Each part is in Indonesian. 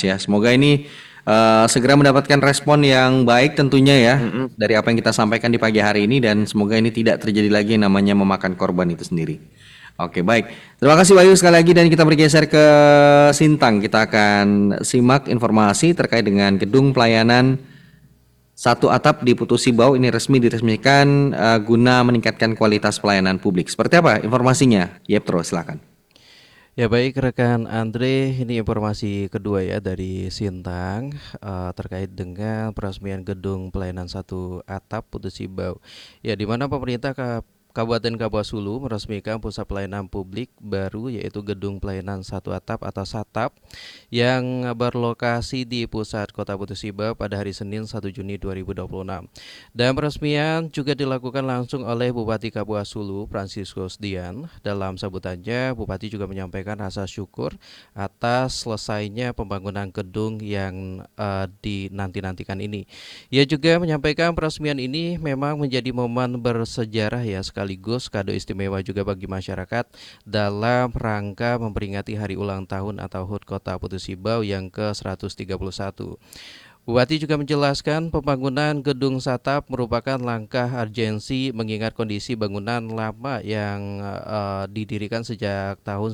ya. Semoga ini segera mendapatkan respon yang baik tentunya ya dari apa yang kita sampaikan di pagi hari ini dan semoga ini tidak terjadi lagi yang namanya memakan korban itu sendiri. Oke, baik. Terima kasih Wahyu sekali lagi dan kita bergeser ke Sintang. Kita akan simak informasi terkait dengan gedung pelayanan satu atap di Putu Sibau ini diresmikan guna meningkatkan kualitas pelayanan publik. Seperti apa informasinya? Yeptro, silakan. Ya baik rekan Andre, ini informasi kedua ya dari Sintang terkait dengan peresmian gedung pelayanan satu atap Putu Sibau. Ya di mana pemerintah Kabupaten Kapuas Hulu meresmikan pusat pelayanan publik baru yaitu Gedung Pelayanan Satu Atap atau SATAP yang berlokasi di pusat Kota Putu Sibau pada hari Senin 1 Juni 2026. Dan peresmian juga dilakukan langsung oleh Bupati Kapuas Hulu Franciscus Dian. Dalam sambutannya, Bupati juga menyampaikan rasa syukur atas selesainya pembangunan gedung yang dinanti-nantikan ini. Ia juga menyampaikan peresmian ini memang menjadi momen bersejarah ya sekaligus kado istimewa juga bagi masyarakat dalam rangka memperingati hari ulang tahun atau HUT Kota Putu Sibau yang ke-131. Bupati juga menjelaskan pembangunan gedung SATAP merupakan langkah urgensi mengingat kondisi bangunan lama yang didirikan sejak tahun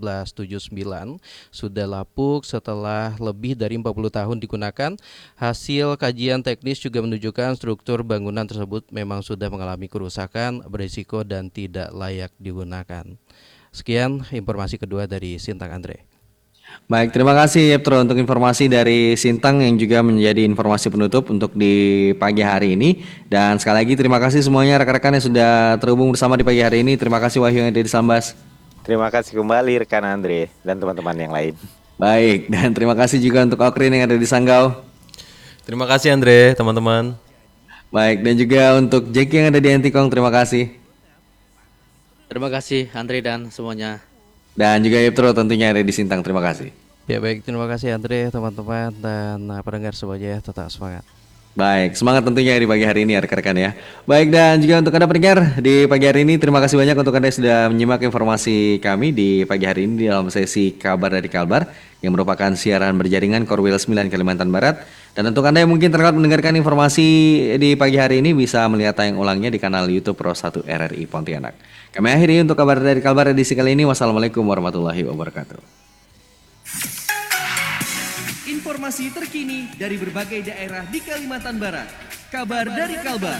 1979 sudah lapuk setelah lebih dari 40 tahun digunakan. Hasil kajian teknis juga menunjukkan struktur bangunan tersebut memang sudah mengalami kerusakan, berisiko dan tidak layak digunakan. Sekian informasi kedua dari Sintang Andre. Baik, terima kasih Yeptro untuk informasi dari Sintang yang juga menjadi informasi penutup untuk di pagi hari ini. Dan sekali lagi terima kasih semuanya rekan-rekan yang sudah terhubung bersama di pagi hari ini. Terima kasih Wahyu yang ada di Sambas. Terima kasih kembali rekan Andre dan teman-teman yang lain. Baik, dan terima kasih juga untuk Okrin yang ada di Sanggau. Terima kasih Andre, teman-teman. Baik, dan juga untuk Jeki yang ada di Antikong, terima kasih. Terima kasih Andre dan semuanya. Dan juga Yeptro tentunya ada di Sintang, terima kasih. Ya baik, terima kasih Andre, teman-teman dan pendengar semuanya tetap semangat. Baik, semangat tentunya di pagi hari ini ya rekan-rekan ya. Baik, dan juga untuk Anda pendengar di pagi hari ini, terima kasih banyak untuk Anda yang sudah menyimak informasi kami di pagi hari ini dalam sesi Kabar dari Kalbar yang merupakan siaran berjaringan Korwil 9 Kalimantan Barat. Dan untuk Anda yang mungkin terlambat mendengarkan informasi di pagi hari ini bisa melihat tayang ulangnya di kanal YouTube Pro 1 RRI Pontianak. Kami akhiri untuk Kabar dari Kalbar edisi kali ini. Wassalamualaikum warahmatullahi wabarakatuh. Informasi terkini dari berbagai daerah di Kalimantan Barat. Kabar dari Kalbar.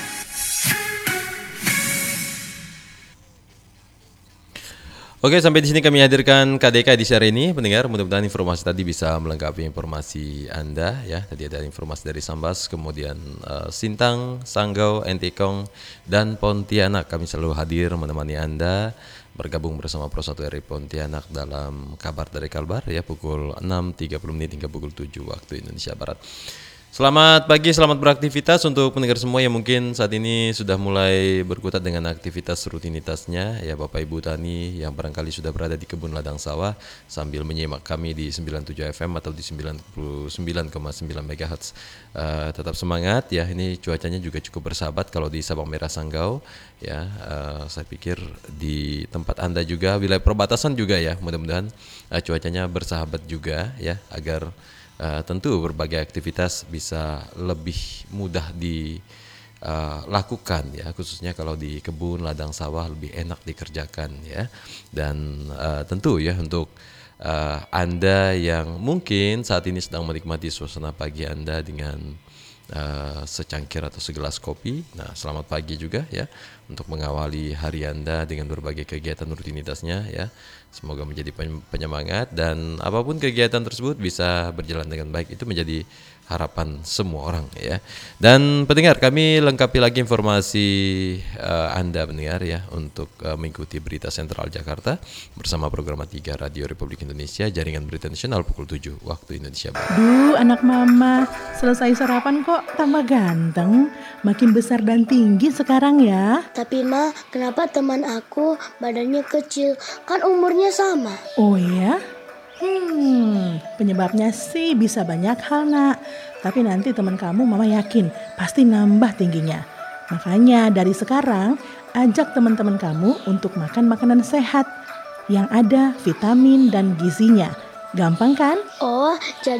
Oke, sampai di sini kami hadirkan KDK di hari ini. Pendengar, mudah-mudahan informasi tadi bisa melengkapi informasi Anda ya. Tadi ada informasi dari Sambas, kemudian Sintang, Sanggau, Entikong, dan Pontianak. Kami selalu hadir menemani Anda bergabung bersama Pro 1 RRI Pontianak dalam Kabar dari Kalbar ya pukul 6.30 hingga pukul 7 waktu Indonesia Barat. Selamat pagi, selamat beraktivitas untuk pendengar semua yang mungkin saat ini sudah mulai berkutat dengan aktivitas rutinitasnya ya Bapak Ibu Tani yang barangkali sudah berada di kebun ladang sawah sambil menyimak kami di 97 FM atau di 99,9 MHz. Tetap semangat ya, ini cuacanya juga cukup bersahabat kalau di Sabang Merah Sanggau ya. Saya pikir di tempat Anda juga wilayah perbatasan juga ya, mudah-mudahan cuacanya bersahabat juga ya agar tentu berbagai aktivitas bisa lebih mudah dilakukan ya, khususnya kalau di kebun ladang sawah lebih enak dikerjakan ya. Dan tentu ya untuk Anda yang mungkin saat ini sedang menikmati suasana pagi Anda dengan secangkir atau segelas kopi. Nah, selamat pagi juga ya untuk mengawali hari Anda dengan berbagai kegiatan rutinitasnya ya. Semoga menjadi penyemangat dan apapun kegiatan tersebut bisa berjalan dengan baik. Itu menjadi harapan semua orang ya. Dan pendengar, kami lengkapi lagi informasi Anda pendengar ya untuk mengikuti berita Sentral Jakarta bersama program 3 Radio Republik Indonesia jaringan berita nasional pukul 7 waktu Indonesia Barat. Duh, anak mama, selesai sarapan kok tambah ganteng, makin besar dan tinggi sekarang ya. Tapi Ma, kenapa teman aku badannya kecil? Kan umurnya sama. Oh ya? Penyebabnya sih bisa banyak hal nak. Tapi nanti teman kamu mama yakin pasti nambah tingginya. Makanya dari sekarang ajak teman-teman kamu untuk makan makanan sehat yang ada vitamin dan gizinya. Gampang kan? Oh, jadi